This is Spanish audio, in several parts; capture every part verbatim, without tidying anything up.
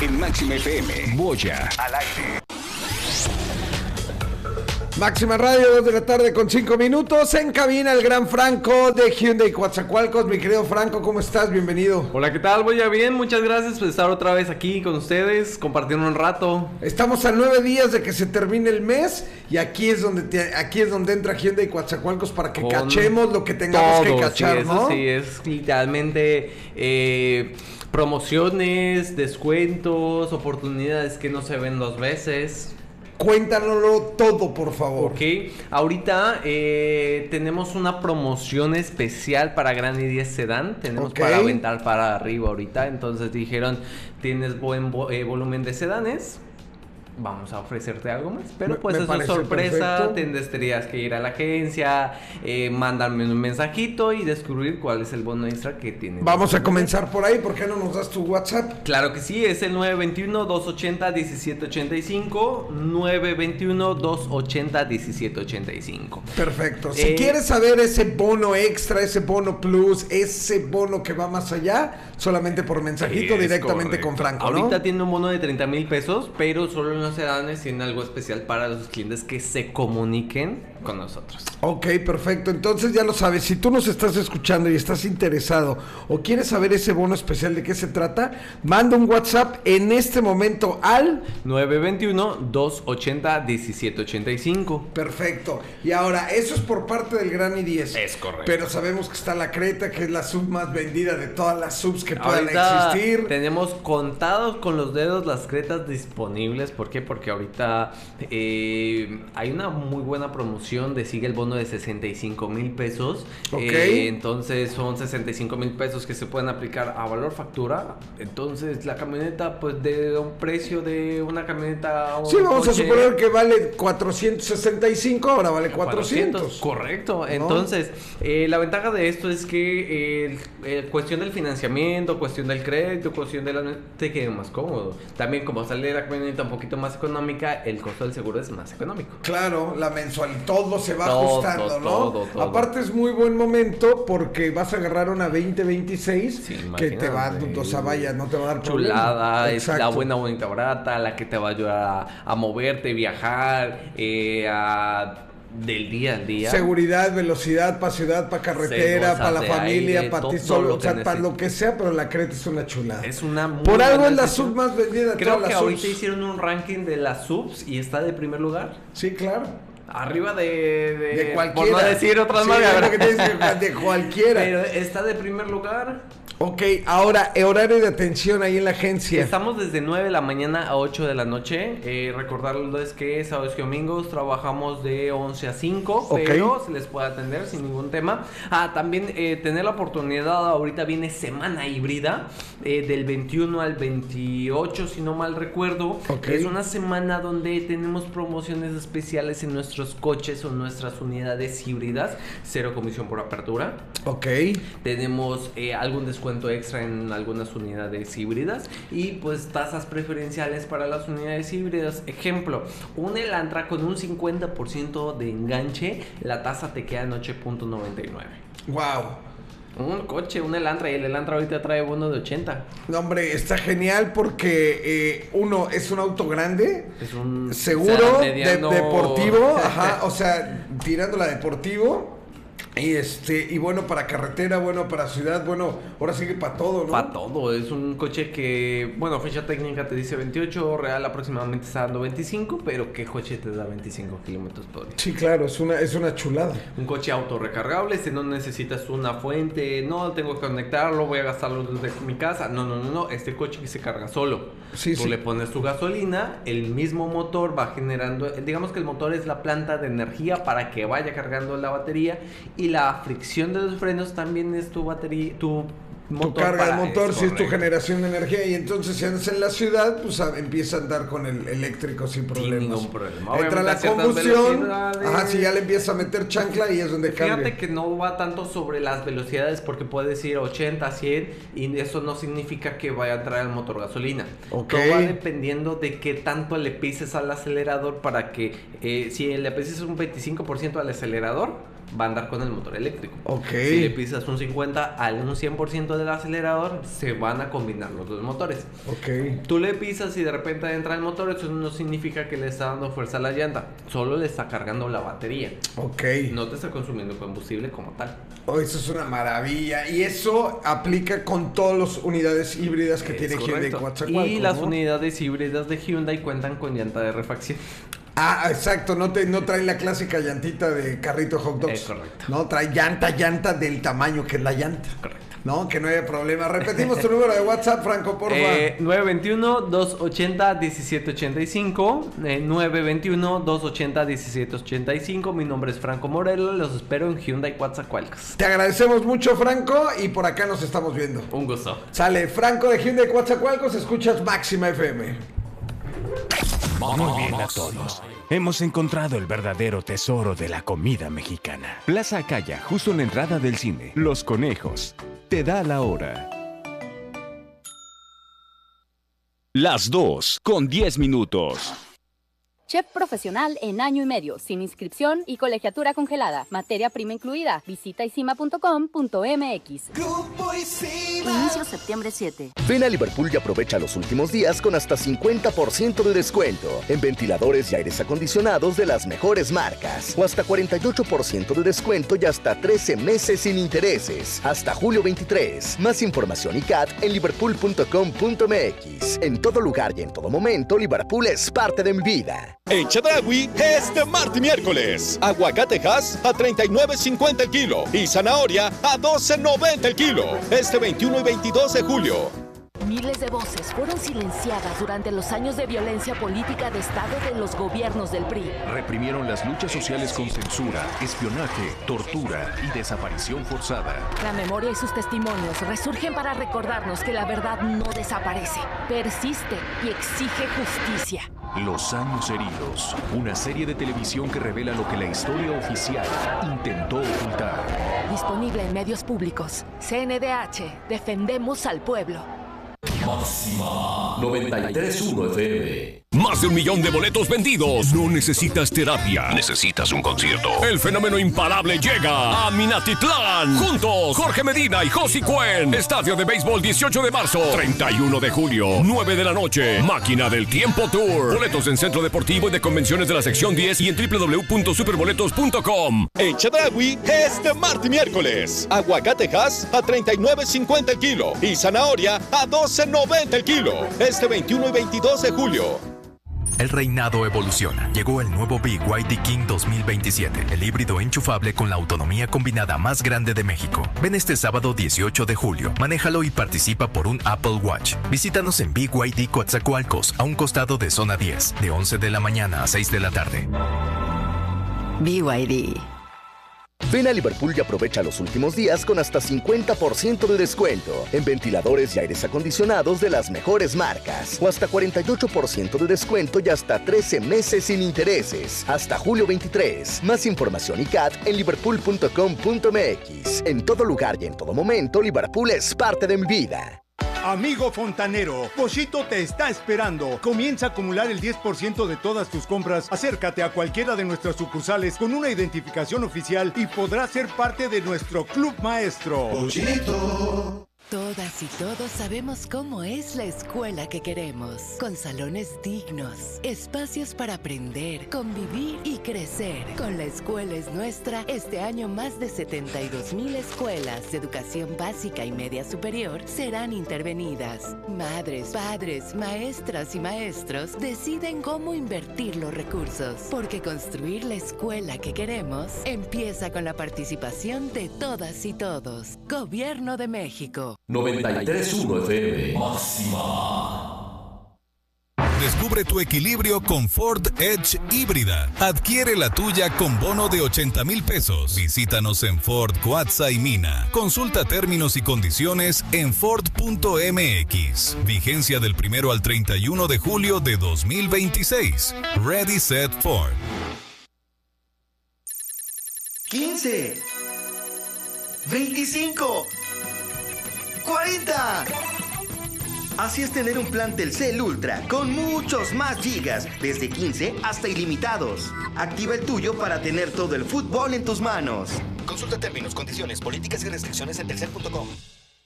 En Máxima F M, Boya al aire. Máxima Radio, dos de la tarde con cinco minutos. En cabina el gran Franco de Hyundai Coatzacoalcos. Mi querido Franco, ¿cómo estás? Bienvenido. Hola, ¿qué tal? Voy a bien, muchas gracias por estar otra vez aquí con ustedes, compartiendo un rato. Estamos a nueve días de que se termine el mes y aquí es donde te, aquí es donde entra Hyundai Coatzacoalcos para que con cachemos lo que tengamos todo, que cachar, sí, ¿no? Eso sí, es literalmente eh, promociones, descuentos, oportunidades que no se ven dos veces. Cuéntanoslo todo, por favor. Ok, ahorita eh, tenemos una promoción especial para Gran i diez Sedán. Tenemos okay. para aventar para arriba ahorita. Entonces dijeron, tienes buen vo eh, volumen de sedanes, vamos a ofrecerte algo más. Pero pues es una sorpresa, tendrías que ir a la agencia, eh, mandarme un mensajito y descubrir cuál es el bono extra que tienes. Vamos a comenzar por ahí, ¿por qué no nos das tu WhatsApp? Claro que sí, es el nueve dos uno, dos ochenta, diecisiete ochenta y cinco, nueve dos uno, dos ochenta, diecisiete ochenta y cinco. Perfecto, si eh, quieres saber ese bono extra, ese bono plus, ese bono que va más allá, solamente por mensajito directamente correcto. Con Franco, ¿no? Ahorita tiene un bono de treinta mil pesos, pero solo los sedanes tienen algo especial para los clientes que se comuniquen con nosotros. Ok, perfecto. Entonces ya lo sabes, si tú nos estás escuchando y estás interesado o quieres saber ese bono especial de qué se trata, manda un WhatsApp en este momento al nueve dos uno, dos ochenta, diecisiete ochenta y cinco. Perfecto. Y ahora, eso es por parte del Gran i diez. Es correcto. Pero sabemos que está la Creta, que es la sub más vendida de todas las subs que puedan ahorita existir. Tenemos contados con los dedos las Cretas disponibles. ¿Por qué? Porque ahorita eh, hay una muy buena promoción de sigue el bono de sesenta y cinco mil pesos. Ok. Eh, entonces son sesenta y cinco mil pesos que se pueden aplicar a valor factura. Entonces la camioneta, pues de un precio de una camioneta. Sí, vamos coche, a suponer que vale cuatrocientos sesenta y cinco, ahora vale cuatrocientos. cuatrocientos. Correcto. ¿No? Entonces, eh, la ventaja de esto es que eh, eh, cuestión del financiamiento, cuestión del crédito, cuestión de la. Te quede más cómodo. También, como sale la camioneta un poquito más económica, el costo del seguro es más económico. Claro, la mensualidad, todo se va todo, ajustando, ¿no? Todo, todo. Aparte es muy buen momento porque vas a agarrar una veinte veintiséis sí, que te va a, o sea, vaya, no te va a dar chulada, es la buena, bonita, barata, la que te va a ayudar a, a moverte, viajar, eh, a... del día al día. Seguridad, velocidad, para ciudad, para carretera, para la familia, para ti solo, o sea, para lo que sea, pero la Creta es una chulada. Es una muy Por algo es la decisión. sub más vendida. Creo que ahorita subs. hicieron un ranking de las subs y está de primer lugar. Sí, claro. Arriba de... De, de cualquiera. Por no decir otras sí, marcas. De cualquiera. Pero está de primer lugar. Ok, ahora, horario de atención ahí en la agencia. Estamos desde nueve de la mañana a ocho de la noche. Eh, recordarles que sábados y domingos trabajamos de once a cinco, okay. Pero se les puede atender sin ningún tema. Ah, también eh, tener la oportunidad, ahorita viene semana híbrida, eh, del veintiuno al veintiocho, si no mal recuerdo. Okay. Es una semana donde tenemos promociones especiales en nuestros coches o nuestras unidades híbridas. Cero comisión por apertura. Ok. Tenemos eh, algún descuento extra en algunas unidades híbridas y pues tasas preferenciales para las unidades híbridas. Ejemplo, un Elantra con un cincuenta por ciento de enganche, la tasa te queda en ocho punto noventa y nueve. Wow. Un coche, un Elantra, y el Elantra ahorita trae bono de ochenta. No, hombre, está genial porque eh, uno es un auto grande, es un seguro, mediano... de, deportivo, ajá, o sea, tirándola deportivo. Y este, y bueno para carretera, bueno para ciudad, bueno, ahora sigue para todo, ¿no? Para todo, es un coche que, bueno, fecha técnica te dice veintiocho, real aproximadamente está dando veinticinco, pero ¿qué coche te da veinticinco kilómetros por hora? Sí, claro, es una, es una chulada. Un coche autorrecargable, si no necesitas una fuente, no tengo que conectarlo, voy a gastarlo desde mi casa, no, no, no, no, este coche que se carga solo. Sí, Tú sí. le pones tu gasolina, el mismo motor va generando, digamos que el motor es la planta de energía para que vaya cargando la batería. Y la fricción de los frenos también es tu batería, tu motor. Tu carga de motor, si es tu generación de energía. Y entonces si andas en la ciudad, pues a, empieza a andar con el eléctrico sin problemas. Sin ningún problema. Entra la combustión, ajá, si ya le empieza a meter chancla y es donde Fíjate cambia. Fíjate que no va tanto sobre las velocidades porque puedes ir ochenta, cien y eso no significa que vaya a entrar el motor gasolina. Okay. Todo va dependiendo de qué tanto le pises al acelerador para que, eh, si le pises un veinticinco por ciento al acelerador, va a andar con el motor eléctrico. Ok. Si le pisas un cincuenta al un cien por ciento del acelerador, se van a combinar los dos motores. Ok. Tú le pisas y de repente entra el motor, eso no significa que le está dando fuerza a la llanta, solo le está cargando la batería. Ok. No te está consumiendo combustible como tal. Oh, eso es una maravilla. Y eso aplica con todas las unidades híbridas que Es tiene Hyundai correcto. Coatzacoalcos, Y las ¿no? unidades híbridas de Hyundai cuentan con llanta de refacción. Ah, exacto, no, te, no trae la clásica llantita de carrito hot dogs. Es correcto. No, trae llanta, llanta del tamaño que es la llanta. Correcto. No, que no haya problema. Repetimos tu número de WhatsApp, Franco, porfa. Eh, nueve dos uno, dos ocho cero, uno siete ocho cinco. Eh, nueve dos uno, dos ocho cero, uno siete ocho cinco. Mi nombre es Franco Morelos. Los espero en Hyundai Coatzacoalcos. Te agradecemos mucho, Franco, y por acá nos estamos viendo. Un gusto. Sale Franco de Hyundai Coatzacoalcos, escuchas Máxima F M. Muy bien a todos. Hemos encontrado el verdadero tesoro de la comida mexicana. Plaza Acaya, justo en la entrada del cine. Los Conejos. Te da la hora. Las dos, con diez minutos. Chef profesional en año y medio, sin inscripción y colegiatura congelada. Materia prima incluida. Visita isima punto com punto m x. Inicio septiembre siete. Ven a Liverpool y aprovecha los últimos días con hasta cincuenta por ciento de descuento en ventiladores y aires acondicionados de las mejores marcas. O hasta cuarenta y ocho por ciento de descuento y hasta trece meses sin intereses. Hasta julio veintitrés. Más información y C A T en liverpool punto com punto m x. En todo lugar y en todo momento, Liverpool es parte de mi vida. En Chedraui es de martes y miércoles. Aguacate Hass a treinta y nueve cincuenta el kilo y zanahoria a doce noventa el kilo. Este veintiuno y veintidós de julio. Miles de voces fueron silenciadas durante los años de violencia política de Estado de los gobiernos del P R I. Reprimieron las luchas sociales con censura, espionaje, tortura y desaparición forzada. La memoria y sus testimonios resurgen para recordarnos que la verdad no desaparece, persiste y exige justicia. Los años heridos, una serie de televisión que revela lo que la historia oficial intentó ocultar. Disponible en medios públicos. C N D H, defendemos al pueblo. Máxima noventa y tres punto uno F M. Más de un millón de boletos vendidos. No necesitas terapia. Necesitas un concierto. El fenómeno imparable llega a Minatitlán. Juntos, Jorge Medina y Josi Cuen. Estadio de béisbol dieciocho de marzo. treinta y uno de julio. nueve de la noche. Máquina del Tiempo Tour. Boletos en Centro Deportivo y de Convenciones de la sección diez y en doble u doble u doble u punto superboletos punto com. En Chedraui es de martes y miércoles. Aguacate Hass a treinta y nueve cincuenta el kilo y zanahoria a doce noventa el kilo. Este veintiuno y veintidós de julio. El reinado evoluciona. Llegó el nuevo B Y D King dos mil veintisiete, el híbrido enchufable con la autonomía combinada más grande de México. Ven este sábado dieciocho de julio, manéjalo y participa por un Apple Watch. Visítanos en B Y D Coatzacoalcos, a un costado de zona diez, de once de la mañana a seis de la tarde. B Y D. Ven a Liverpool y aprovecha los últimos días con hasta cincuenta por ciento de descuento en ventiladores y aires acondicionados de las mejores marcas. O hasta cuarenta y ocho por ciento de descuento y hasta trece meses sin intereses. Hasta julio veintitrés. Más información y C A T en liverpool punto com punto m x. En todo lugar y en todo momento, Liverpool es parte de mi vida. Amigo fontanero, Pochito te está esperando. Comienza a acumular el diez por ciento de todas tus compras. Acércate a cualquiera de nuestras sucursales con una identificación oficial y podrás ser parte de nuestro club maestro. Pochito. Todas y todos sabemos cómo es la escuela que queremos, con salones dignos, espacios para aprender, convivir y crecer. Con La Escuela es Nuestra, este año más de setenta y dos mil escuelas de educación básica y media superior serán intervenidas. Madres, padres, maestras y maestros deciden cómo invertir los recursos, porque construir la escuela que queremos empieza con la participación de todas y todos. Gobierno de México. noventa y tres punto uno F M. Máxima. Descubre tu equilibrio con Ford Edge híbrida. Adquiere la tuya con bono de ochenta mil pesos. Visítanos en Ford Coatza y Mina. Consulta términos y condiciones en ford punto m x. Vigencia del primero al treinta y uno de julio de dos mil veintiséis. Ready, Set, Ford. quince. veinticinco. cuarenta, Así es tener un plan Telcel Ultra con muchos más gigas, desde quince hasta ilimitados. Activa el tuyo para tener todo el fútbol en tus manos. Consulta términos, condiciones, políticas y restricciones en telcel punto com.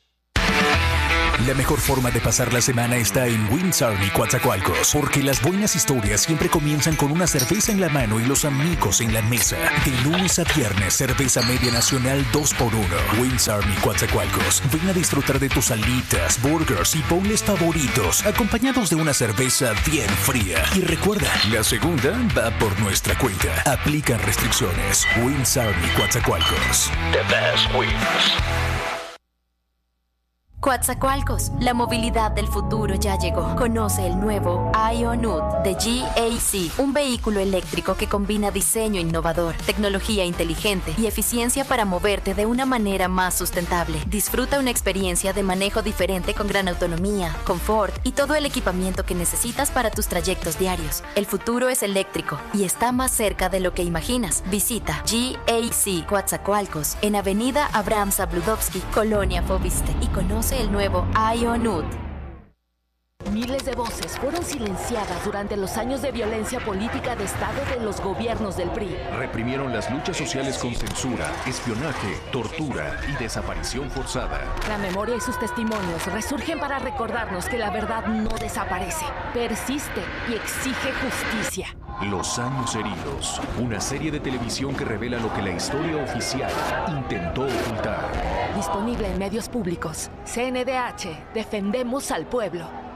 La mejor forma de pasar la semana está en Wings Army Coatzacoalcos, porque las buenas historias siempre comienzan con una cerveza en la mano y los amigos en la mesa. De lunes a viernes, cerveza media nacional dos por uno. Wings Army Coatzacoalcos. Ven a disfrutar de tus alitas, burgers y boneless favoritos, acompañados de una cerveza bien fría. Y recuerda, la segunda va por nuestra cuenta. Aplican restricciones. Wings Army Coatzacoalcos. The best wings. Coatzacoalcos, la movilidad del futuro ya llegó. Conoce el nuevo IONUT de G A C, un vehículo eléctrico que combina diseño innovador, tecnología inteligente y eficiencia para moverte de una manera más sustentable. Disfruta una experiencia de manejo diferente con gran autonomía, confort y todo el equipamiento que necesitas para tus trayectos diarios. El futuro es eléctrico y está más cerca de lo que imaginas. Visita G A C Coatzacoalcos en Avenida Abraham Zabludovsky, Colonia Foviste, y conoce el nuevo IONUT. Miles de voces fueron silenciadas durante los años de violencia política de Estado de los gobiernos del P R I. Reprimieron las luchas sociales con censura, espionaje, tortura y desaparición forzada. La memoria y sus testimonios resurgen para recordarnos que la verdad no desaparece, persiste y exige justicia. Los años heridos, una serie de televisión que revela lo que la historia oficial intentó ocultar. Disponible en medios públicos. C N D H, defendemos al pueblo.